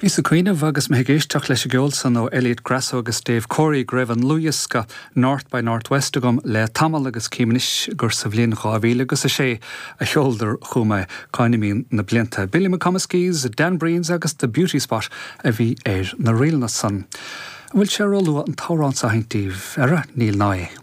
Bhí sa cuioineh agus me géisteach leis geol san ó Elliot Grasso agus Dave Corey greibh Lewis go North by Northwest agam le tamal agus címanis gur sa bhliain chábhíle agus a sé a cheoldar chume cáinimín na blianta. Billy McComaskey's, Dan Breen's agus The Beauty Spot a bhí na rialna san. Bhfuil sé rolú an tárán sa haintíh ara níl ná é.